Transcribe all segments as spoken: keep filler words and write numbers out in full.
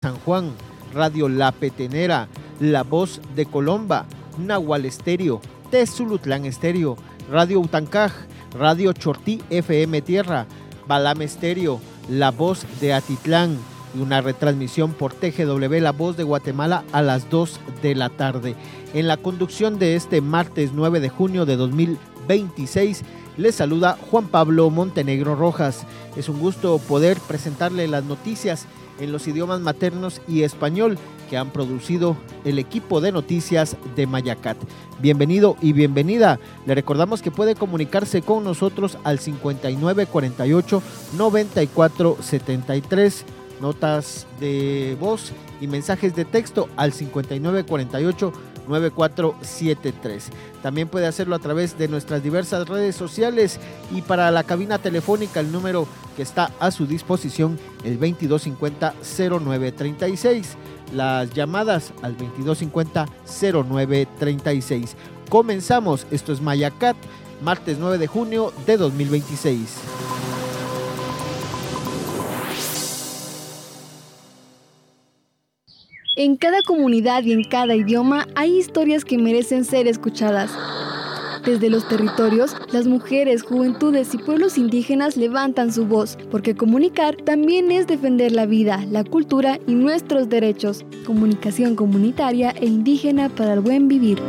San Juan, Radio La Petenera, La Voz de Colomba, Nahual Estéreo, Tezulutlán Estéreo, Radio Utancaj, Radio Chortí F M Tierra, Balam Estéreo, La Voz de Atitlán y una retransmisión por T G W La Voz de Guatemala a las dos de la tarde. En la conducción de este martes nueve de junio de dos mil veintiséis, les saluda Juan Pablo Montenegro Rojas. Es un gusto poder presentarle las noticias en los idiomas maternos y español que han producido el equipo de noticias de Mayacat. Bienvenido y bienvenida. Le recordamos que puede comunicarse con nosotros al cincuenta y nueve cuarenta y ocho noventa y cuatro setenta y tres, notas de voz y mensajes de texto al cincuenta y nueve cuarenta y ocho noventa y cuatro setenta y tres. También puede hacerlo a través de nuestras diversas redes sociales y para la cabina telefónica el número que está a su disposición, el veintidós cincuenta cero nueve treinta y seis. Las llamadas al veintidós cincuenta cero nueve treinta y seis. Comenzamos, esto es Mayacat, martes nueve de junio de dos mil veintiséis. En cada comunidad y en cada idioma hay historias que merecen ser escuchadas. Desde los territorios, las mujeres, juventudes y pueblos indígenas levantan su voz, porque comunicar también es defender la vida, la cultura y nuestros derechos. Comunicación comunitaria e indígena para el buen vivir.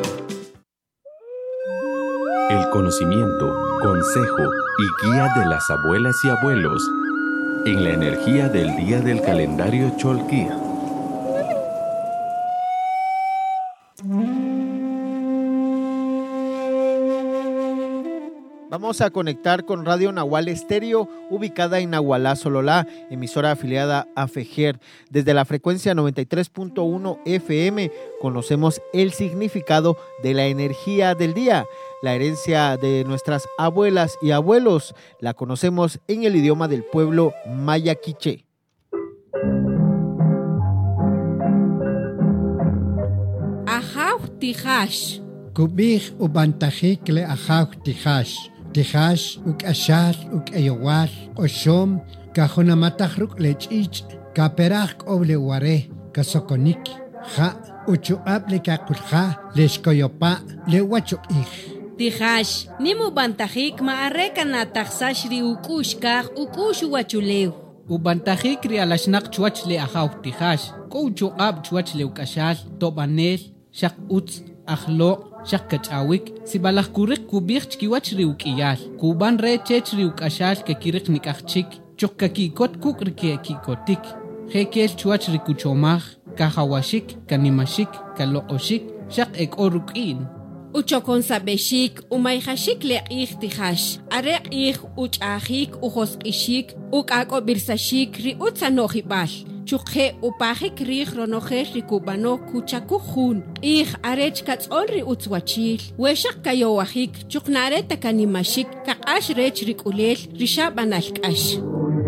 El conocimiento, consejo y guía de las abuelas y abuelos en la energía del día del calendario Cholquí. Vamos a conectar con Radio Nahual Estéreo, ubicada en Nahualá, Sololá, emisora afiliada a FEGER. Desde la frecuencia noventa y tres punto uno F M conocemos el significado de la energía del día, la herencia de nuestras abuelas y abuelos. La conocemos en el idioma del pueblo maya quiché. Ajaw tijash. Kubij ubantajik le ajaw tijash. Tijash uk ashar uk ayowar oshom kajonamatajruk lechich kaperaj oble ware kasokonik ja uchuable kakulja leshkoyopa le wachuk. Tijash nimu bantajik maareka na taxashri ukush kaj ukush wachuleu. Ubantajik ri alashnak chuach le ajaw tijash ko uchuab chuach le ukashal tobanel shak utz akhlo shak kachawik sibalaj kurik kubich kiwach riuk iyal kuban re chech riuk ashal ke kirik nikachik chokkaki kot kukrike kikotik hekel chuach rikuchomaj kahawashik kanimashik kalooshik shak ek orukin uchokon sabeshik umayhashik le ikhtihash are ikh uchahik uhosqishik ukako birsashik ri utsanohibal chukhe upahik rih ronohe rikubano kuchakuhun ich arech katzolri utzwachil weshak kayowahik chuknare takanimashik kaqash rech rikulel rishabanalkash.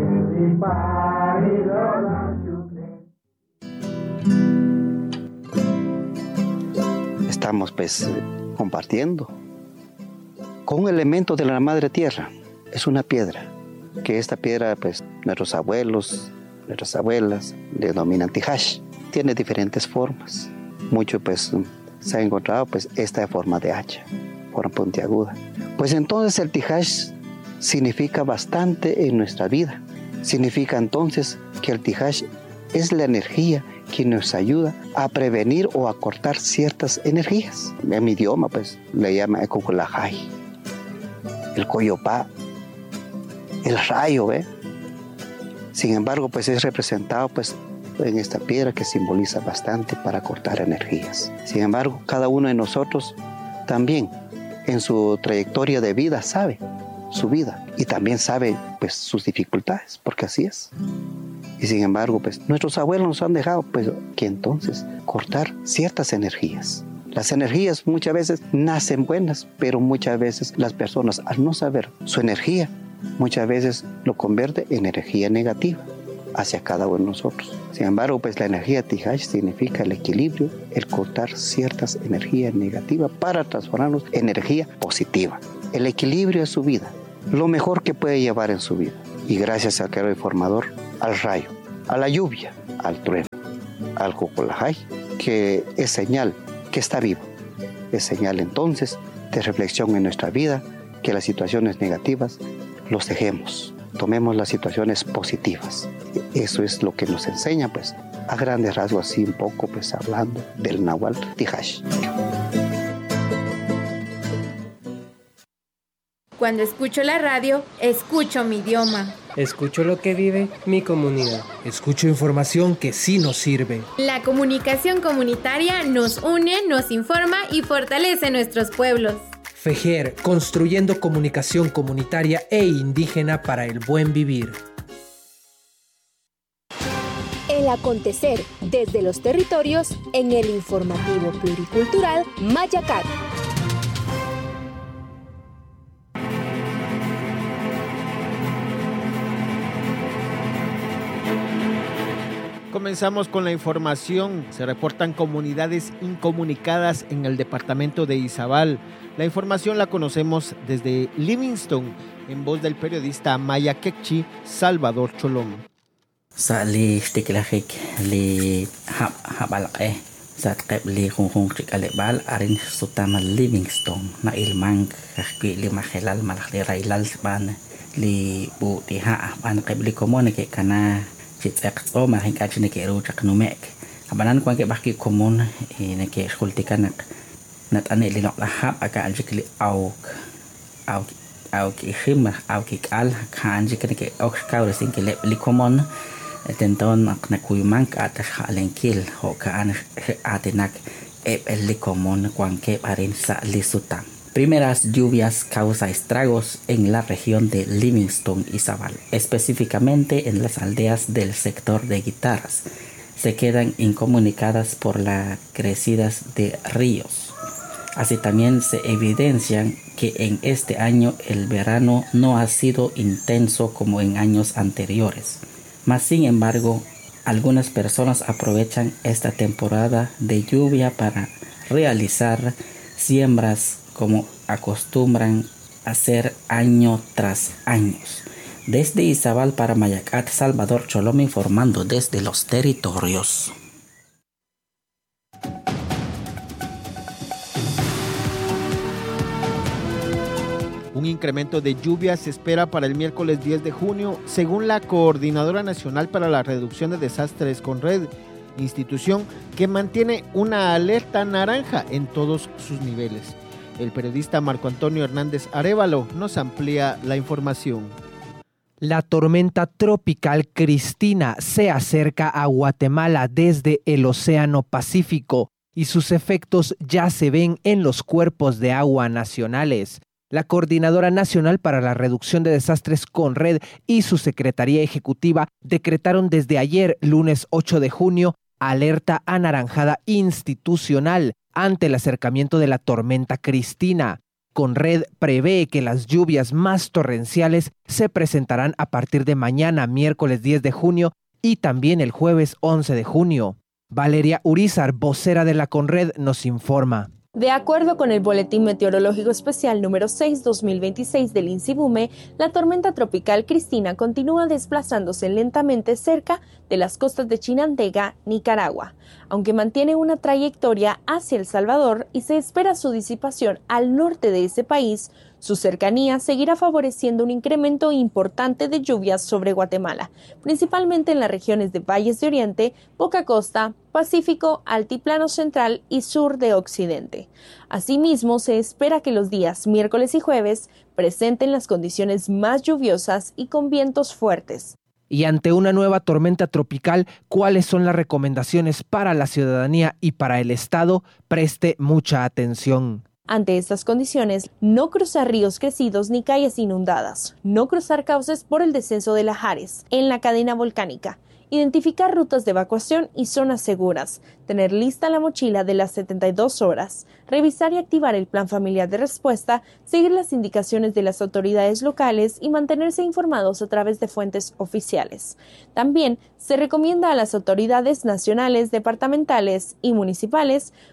Estamos pues compartiendo con un elemento de la madre tierra. Es una piedra, que esta piedra pues nuestros abuelos, nuestras abuelas le denominan tijash. Tiene diferentes formas. Mucho pues se ha encontrado pues esta forma de hacha, forma puntiaguda. Pues entonces el tijash significa bastante en nuestra vida. Significa entonces que el tijash es la energía que nos ayuda a prevenir o a cortar ciertas energías. En mi idioma pues le llama el kukulajay, el coyopá, el rayo, ¿eh? Sin embargo, pues es representado pues en esta piedra que simboliza bastante para cortar energías. Sin embargo, cada uno de nosotros también en su trayectoria de vida sabe su vida y también sabe pues sus dificultades, porque así es. Y sin embargo, pues nuestros abuelos nos han dejado pues que entonces cortar ciertas energías. Las energías muchas veces nacen buenas, pero muchas veces las personas al no saber su energía muchas veces lo convierte en energía negativa hacia cada uno de nosotros. Sin embargo, pues la energía Tijash significa el equilibrio, el cortar ciertas energías negativas para transformarnos en energía positiva. El equilibrio es su vida, lo mejor que puede llevar en su vida. Y gracias al creador y formador, al rayo, a la lluvia, al trueno. al Cuculajay, que es señal que está vivo. Es señal entonces de reflexión en nuestra vida, que las situaciones negativas los dejemos, tomemos las situaciones positivas. Eso es lo que nos enseña, pues, a grandes rasgos, así un poco, pues, hablando del Nahual Tijash. Cuando escucho la radio, escucho mi idioma. Escucho lo que vive mi comunidad. Escucho información que sí nos sirve. La comunicación comunitaria nos une, nos informa y fortalece nuestros pueblos. FEJER, construyendo comunicación comunitaria e indígena para el buen vivir. El acontecer desde los territorios en el informativo pluricultural Mayacat. Comenzamos con la información. Se reportan comunidades incomunicadas en el departamento de Izabal. La información la conocemos desde Livingston, en voz del periodista Maya Quechi, Salvador Cholón. Sali stiklahik li hab habalake satkep li khung chikalebal arin sutama Livingston na ilmang kahki li mahelal malak li railal ban li bu tiha ban kep li komone ke kana Citsek o mahin kaji neke rujak numek. Kabanan kuang ke baki komun neke skultikan nak nat ane linok lahap aka anjik li auk auk auk ishim auk ikal ka anjik neke auk kau resing ke li komon tenton nak nakuyumang ka atas halenkil ho ka an atinak ep li komon kuang ke arin sa li sutang. Primeras lluvias causa estragos en la región de Livingston y Izabal, específicamente en las aldeas del sector de Guitarras. Se quedan incomunicadas por las crecidas de ríos. Así también se evidencian que en este año el verano no ha sido intenso como en años anteriores. Mas sin embargo, algunas personas aprovechan esta temporada de lluvia para realizar siembras como acostumbran hacer año tras año. Desde Izabal para Mayacat, Salvador Cholón informando desde los territorios. Un incremento de lluvias se espera para el miércoles diez de junio, según la Coordinadora Nacional para la Reducción de Desastres CONRED, institución que mantiene una alerta naranja en todos sus niveles. El periodista Marco Antonio Hernández Arévalo nos amplía la información. La tormenta tropical Cristina se acerca a Guatemala desde el Océano Pacífico y sus efectos ya se ven en los cuerpos de agua nacionales. La Coordinadora Nacional para la Reducción de Desastres CONRED y su Secretaría Ejecutiva decretaron desde ayer, lunes ocho de junio, alerta anaranjada institucional ante el acercamiento de la tormenta Cristina. CONRED prevé que las lluvias más torrenciales se presentarán a partir de mañana, miércoles diez de junio, y también el jueves once de junio. Valeria Urizar, vocera de la CONRED, nos informa. De acuerdo con el Boletín Meteorológico Especial número seis dos mil veintiséis del INSIBUME, la tormenta tropical Cristina continúa desplazándose lentamente cerca de las costas de Chinandega, Nicaragua, aunque mantiene una trayectoria hacia El Salvador y se espera su disipación al norte de ese país. Su cercanía seguirá favoreciendo un incremento importante de lluvias sobre Guatemala, principalmente en las regiones de Valles de Oriente, Boca Costa, Pacífico, Altiplano Central y Sur de Occidente. Asimismo, se espera que los días miércoles y jueves presenten las condiciones más lluviosas y con vientos fuertes. Y ante una nueva tormenta tropical, ¿cuáles son las recomendaciones para la ciudadanía y para el Estado? Preste mucha atención. Ante estas condiciones, no cruzar ríos crecidos ni calles inundadas, no cruzar cauces por el descenso de lahares en la cadena volcánica, identificar rutas de evacuación y zonas seguras, tener lista la mochila de las setenta y dos horas, revisar y activar el plan familiar de respuesta, seguir las indicaciones de las autoridades locales y mantenerse informados a través de fuentes oficiales. También se recomienda a las autoridades nacionales, departamentales y municipales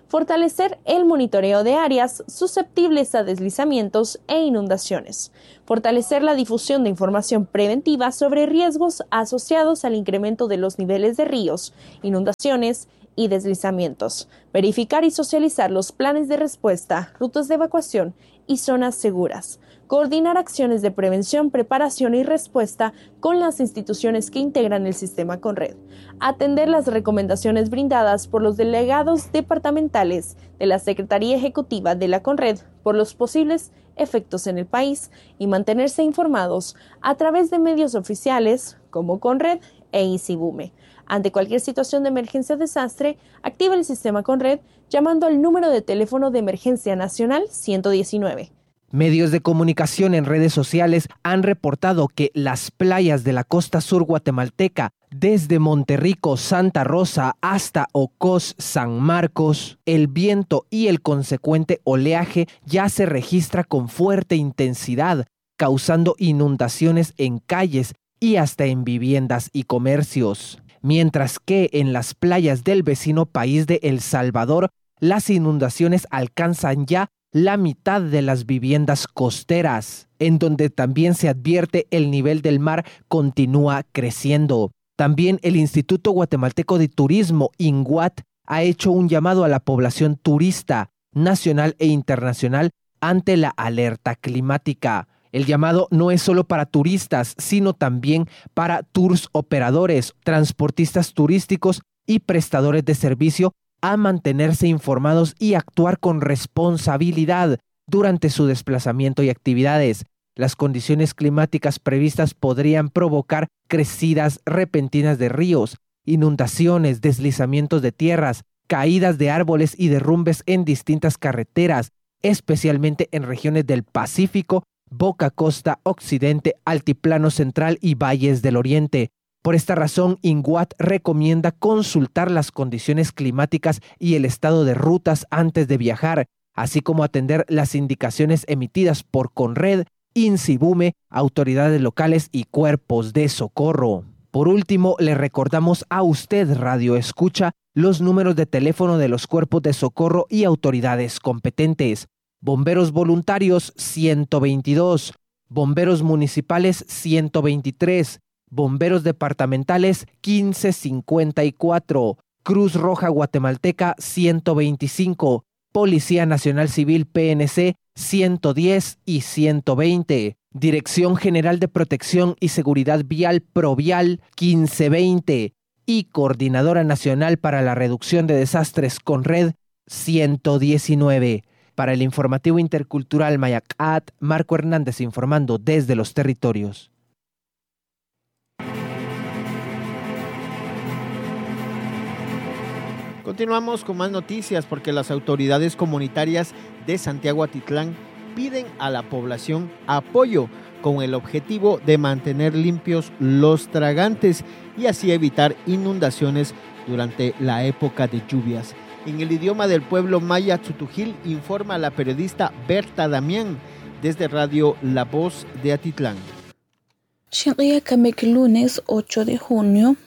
fortalecer el monitoreo de áreas susceptibles a deslizamientos e inundaciones, fortalecer la difusión de información preventiva sobre riesgos asociados al incremento de los niveles de ríos, inundaciones y deslizamientos, verificar y socializar los planes de respuesta, rutas de evacuación y zonas seguras, coordinar acciones de prevención, preparación y respuesta con las instituciones que integran el sistema Conred, atender las recomendaciones brindadas por los delegados departamentales de la Secretaría Ejecutiva de la Conred por los posibles efectos en el país y mantenerse informados a través de medios oficiales como Conred e INSIBUME. Ante cualquier situación de emergencia o desastre, activa el sistema Conred llamando al número de teléfono de emergencia nacional ciento diecinueve. Medios de comunicación en redes sociales han reportado que las playas de la costa sur guatemalteca, desde Monterrico, Santa Rosa hasta Ocos, San Marcos, el viento y el consecuente oleaje ya se registra con fuerte intensidad, causando inundaciones en calles y hasta en viviendas y comercios. Mientras que en las playas del vecino país de El Salvador, las inundaciones alcanzan ya la mitad de las viviendas costeras, en donde también se advierte el nivel del mar continúa creciendo. También el Instituto Guatemalteco de Turismo, INGUAT, ha hecho un llamado a la población turista nacional e internacional ante la alerta climática. El llamado no es solo para turistas, sino también para tours operadores, transportistas turísticos y prestadores de servicio a mantenerse informados y actuar con responsabilidad durante su desplazamiento y actividades. Las condiciones climáticas previstas podrían provocar crecidas repentinas de ríos, inundaciones, deslizamientos de tierras, caídas de árboles y derrumbes en distintas carreteras, especialmente en regiones del Pacífico, Boca Costa, Occidente, Altiplano Central y Valles del Oriente. Por esta razón, INGUAT recomienda consultar las condiciones climáticas y el estado de rutas antes de viajar, así como atender las indicaciones emitidas por Conred, INSIBUME, autoridades locales y cuerpos de socorro. Por último, le recordamos a usted, Radio Escucha, los números de teléfono de los cuerpos de socorro y autoridades competentes. Bomberos voluntarios ciento veintidós, bomberos municipales ciento veintitrés, bomberos departamentales quince cincuenta y cuatro, Cruz Roja Guatemalteca ciento veinticinco, Policía Nacional Civil P N C ciento diez y ciento veinte, Dirección General de Protección y Seguridad Vial Provial quince veinte y Coordinadora Nacional para la Reducción de Desastres Conred ciento diecinueve. Para el informativo intercultural Mayacat, Marco Hernández informando desde los territorios. Continuamos con más noticias porque las autoridades comunitarias de Santiago Atitlán piden a la población apoyo con el objetivo de mantener limpios los tragantes y así evitar inundaciones durante la época de lluvias. En el idioma del pueblo maya Tzutujil informa la periodista Berta Damián desde Radio La Voz de Atitlán. Lunes ocho de junio,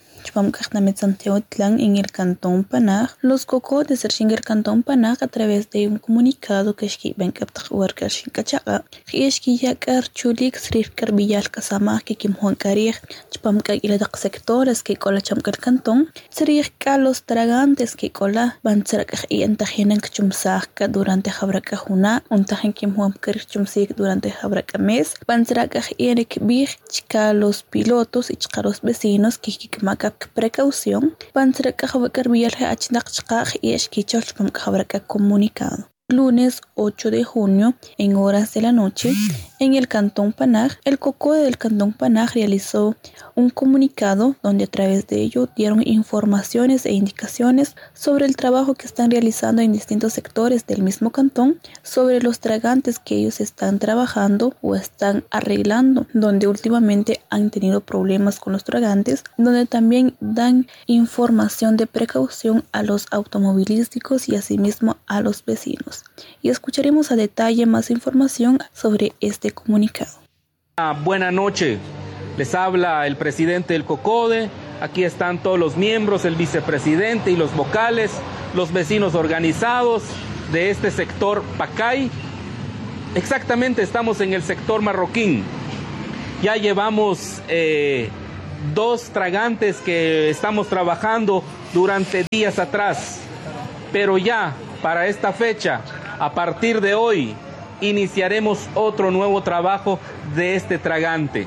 en el Cantón Panaj, los cocotes en el Cantón Panaj a través de un comunicado que es que ven que huercar shinkachaga, que es que ya carchulik srir carbillal kasama que kim Juan Carij, chpam que ile dak sectores que cola cham el Cantón, srir ka los tragantes que cola van serak y entajinan que chumsaka durante jabraka juna, un tajen kim Juan Carij chumsik durante jabraka mes, van serak y enek bir chika los pilotos y chika los vecinos que kikmaka precaución, van a trabajar y escuchar comunicado. Lunes ocho de junio, en horas de la noche, en el Cantón Panaj, el COCODE del Cantón Panaj realizó un comunicado donde a través de ello dieron informaciones e indicaciones sobre el trabajo que están realizando en distintos sectores del mismo cantón, sobre los tragantes que ellos están trabajando o están arreglando, donde últimamente han tenido problemas con los tragantes, donde también dan información de precaución a los automovilísticos y asimismo a los vecinos. Y escucharemos a detalle más información sobre este comunicado. Buenas noches, les habla el presidente del COCODE, aquí están todos los miembros, el vicepresidente y los vocales. los vecinos organizados de este sector Pacay. Exactamente, estamos en el sector Marroquín. Ya llevamos eh, dos tragantes que estamos trabajando durante días atrás, pero ya para esta fecha, a partir de hoy, iniciaremos otro nuevo trabajo de este tragante.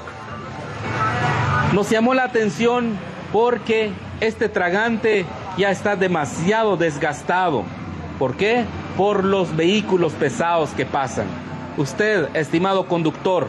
Nos llamó la atención porque este tragante ya está demasiado desgastado. ¿Por qué? Por los vehículos pesados que pasan. Usted, estimado conductor,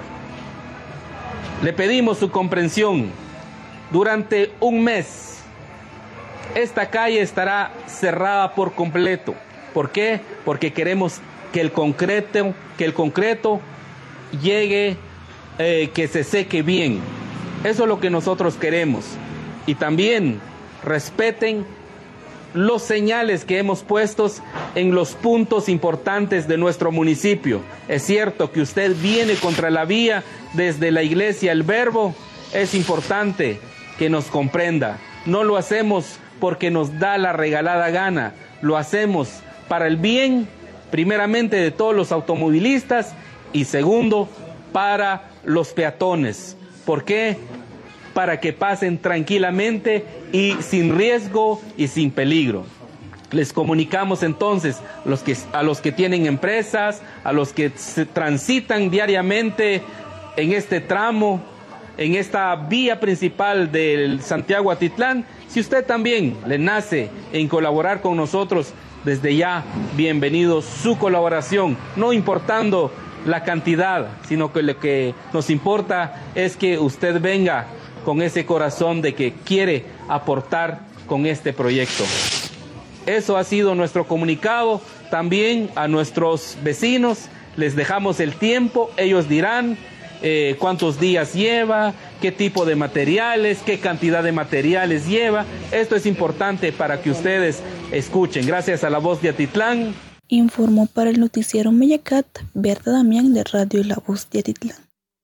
le pedimos su comprensión. Durante un mes, esta calle estará cerrada por completo. ¿Por qué? Porque queremos que el concreto, que el concreto llegue, eh, que se seque bien. Eso es lo que nosotros queremos. Y también respeten los señales que hemos puesto en los puntos importantes de nuestro municipio. Es cierto que usted viene contra la vía desde la iglesia El Verbo. Es importante que nos comprenda. No lo hacemos porque nos da la regalada gana. Lo hacemos para el bien, primeramente, de todos los automovilistas y segundo, para los peatones. ¿Por qué? Para que pasen tranquilamente y sin riesgo y sin peligro. Les comunicamos entonces los que, a los que tienen empresas, a los que se transitan diariamente en este tramo, en esta vía principal del Santiago Atitlán. Si usted también le nace en colaborar con nosotros, desde ya, bienvenido su colaboración, no importando la cantidad, sino que lo que nos importa es que usted venga con ese corazón de que quiere aportar con este proyecto. Eso ha sido nuestro comunicado. También a nuestros vecinos les dejamos el tiempo, ellos dirán eh, cuántos días lleva, qué tipo de materiales, qué cantidad de materiales lleva. Esto es importante para que ustedes escuchen. Gracias a La Voz de Atitlán. Informó para el noticiero Meyacat, Berta Damián de Radio La Voz de Atitlán.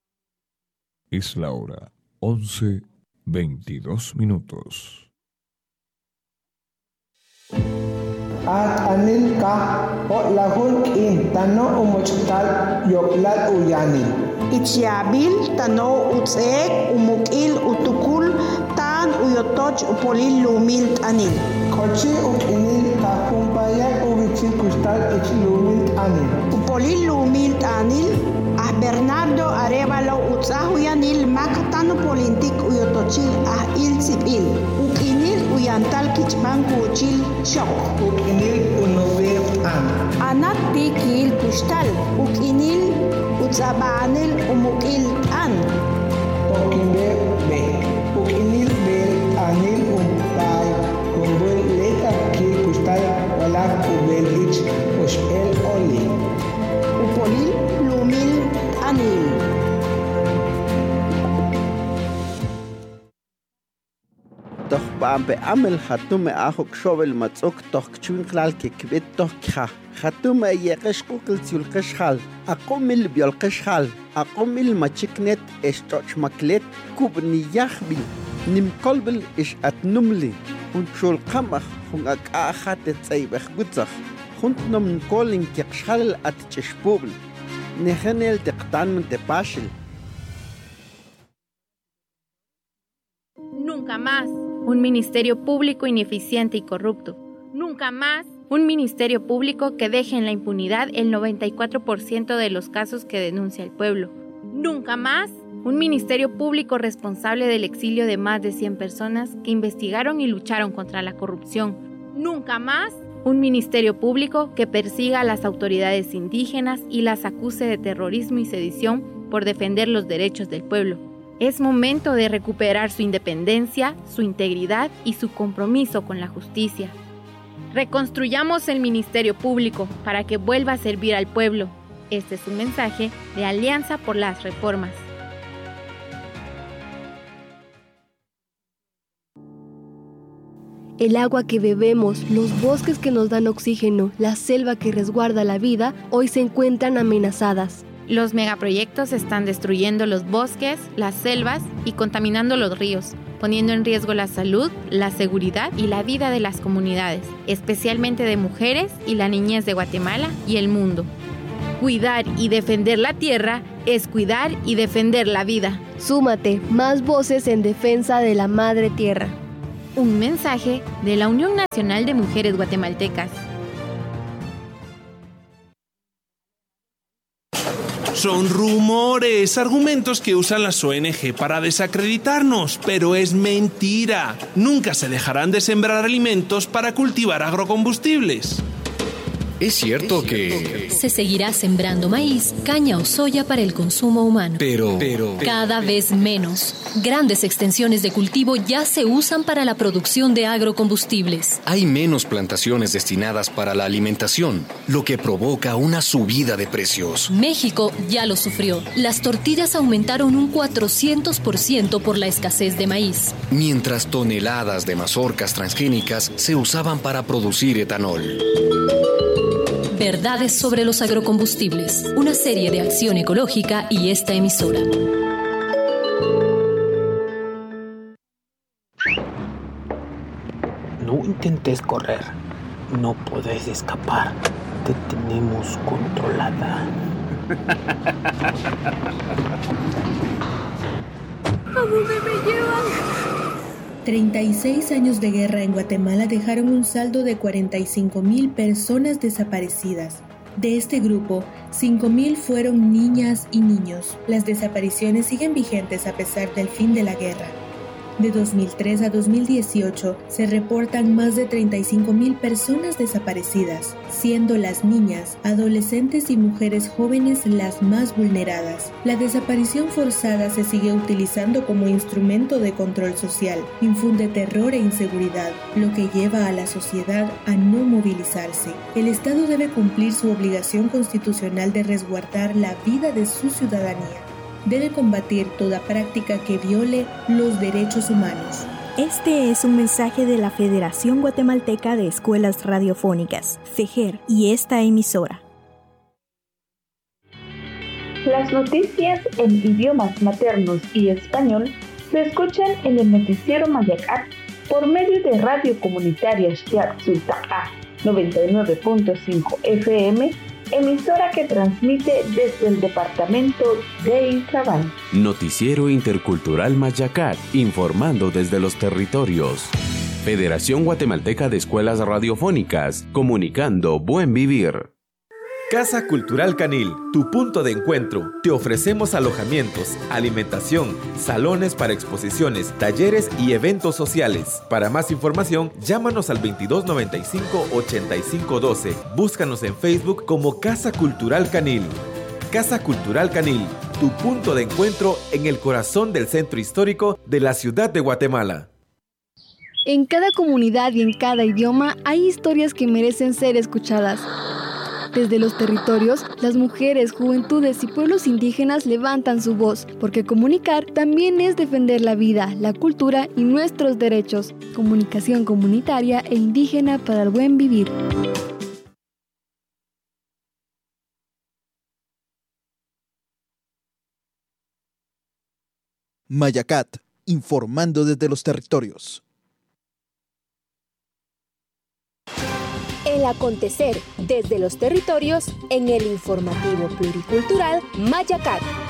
Es la hora once veintidós minutos. At anil ka o lahul in tano umuchtal yoklal uyanil. Ityabil tano utsek umukil utukul tan uyotoch upolil lumil anil. Kochi ukinil takumpayak ubichil kustal ich lumil anil. Upolil lumil anil. Ah Bernardo Arevalo utzahuyanil makatano polintik uyotochil ah ilzibil. Ukinil uyantal kichman kuchil shok. Ukinil unubir an. Anat pikil kustal. Ukinil utzabanil umukil an. Tokimbe be. Ukinil be anil umpay. Kumbel leta kil kustal walak ubel ich uspel oli. Upolil lumil anil. Doch bambe amel hatume ahok shovel matzok toch chwinklal ke kwet toch kha hatume yeqesh kukl tzulqesh hal aqomil biolqesh hal aqomil machiknet estoch maklet kubni yahbil nim kolbel ish atnumli und shul qamach hung ak ahat tsaybakh gutzach hunt nom kolin kexhal at chishpubl nehenel teqtan tepashil. Nunca más un ministerio público ineficiente y corrupto. Nunca más un ministerio público que deje en la impunidad el noventa y cuatro por ciento de los casos que denuncia el pueblo. Nunca más un ministerio público responsable del exilio de más de cien personas que investigaron y lucharon contra la corrupción. Nunca más un ministerio público que persiga a las autoridades indígenas y las acuse de terrorismo y sedición por defender los derechos del pueblo. Es momento de recuperar su independencia, su integridad y su compromiso con la justicia. Reconstruyamos el Ministerio Público para que vuelva a servir al pueblo. Este es un mensaje de Alianza por las Reformas. El agua que bebemos, los bosques que nos dan oxígeno, la selva que resguarda la vida, hoy se encuentran amenazadas. Los megaproyectos están destruyendo los bosques, las selvas y contaminando los ríos. poniendo en riesgo la salud, la seguridad y la vida de las comunidades, especialmente de mujeres y la niñez de Guatemala y el mundo. Cuidar y defender la tierra es cuidar y defender la vida. Súmate, más voces en defensa de la madre tierra. Un mensaje de la Unión Nacional de Mujeres Guatemaltecas. Son rumores, argumentos que usan las O N G para desacreditarnos, pero es mentira. Nunca se dejarán de sembrar alimentos para cultivar agrocombustibles. Es cierto que... Se seguirá sembrando maíz, caña o soya para el consumo humano. Pero... pero cada vez menos. Grandes extensiones de cultivo ya se usan para la producción de agrocombustibles. Hay menos plantaciones destinadas para la alimentación, lo que provoca una subida de precios. México ya lo sufrió. Las tortillas aumentaron un cuatrocientos por ciento por la escasez de maíz. Mientras toneladas de mazorcas transgénicas se usaban para producir etanol. Verdades sobre los agrocombustibles, una serie de acción ecológica y esta emisora. No intentes correr, no puedes escapar, te tenemos controlada. ¿A dónde me llevan? treinta y seis años de guerra en Guatemala dejaron un saldo de cuarenta y cinco mil personas desaparecidas. De este grupo, cinco mil fueron niñas y niños. Las desapariciones siguen vigentes a pesar del fin de la guerra. De dos mil tres a dos mil dieciocho se reportan más de treinta y cinco mil personas desaparecidas, siendo las niñas, adolescentes y mujeres jóvenes las más vulneradas. La desaparición forzada se sigue utilizando como instrumento de control social, infunde terror e inseguridad, lo que lleva a la sociedad a no movilizarse. El Estado debe cumplir su obligación constitucional de resguardar la vida de su ciudadanía. Debe combatir toda práctica que viole los derechos humanos. Este es un mensaje de la Federación Guatemalteca de Escuelas Radiofónicas, FEGER, y esta emisora. Las noticias en idiomas maternos y español se escuchan en el noticiero Mayacat por medio de Radio Comunitaria Xtiatzulta'a noventa y nueve punto cinco F M, emisora que transmite desde el departamento de Izabal. Noticiero Intercultural Mayacat, informando desde los territorios. Federación Guatemalteca de Escuelas Radiofónicas, comunicando buen vivir. Casa Cultural Canil, tu punto de encuentro. Te ofrecemos alojamientos, alimentación, salones para exposiciones, talleres y eventos sociales. Para más información, llámanos al veintidós noventa y cinco ochenta y cinco doce. Búscanos en Facebook como Casa Cultural Canil. Casa Cultural Canil, tu punto de encuentro en el corazón del centro histórico de la ciudad de Guatemala. En cada comunidad y en cada idioma hay historias que merecen ser escuchadas. Desde los territorios, las mujeres, juventudes y pueblos indígenas levantan su voz, porque comunicar también es defender la vida, la cultura y nuestros derechos. Comunicación comunitaria e indígena para el buen vivir. Mayacat, informando desde los territorios. El acontecer desde los territorios en el informativo pluricultural Mayacat.